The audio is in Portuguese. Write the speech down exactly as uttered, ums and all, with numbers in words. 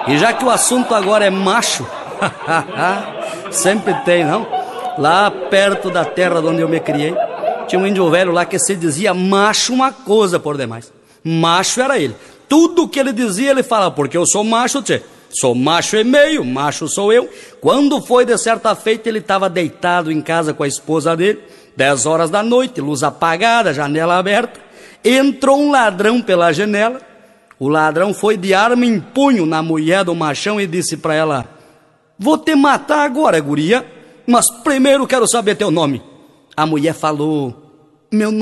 E já que o assunto agora é macho, sempre tem, não? Lá perto da terra onde eu me criei, tinha um índio velho lá que se dizia macho uma coisa por demais. Macho era ele. Tudo que ele dizia, ele falava, porque eu sou macho, tchê. Sou macho e meio, macho sou eu. Quando foi de certa feita, ele estava deitado em casa com a esposa dele, dez horas da noite, luz apagada, janela aberta. Entrou um ladrão pela janela. O ladrão foi de arma em punho na mulher do machão e disse para ela: vou te matar agora, guria, mas primeiro quero saber teu nome. A mulher falou: meu nome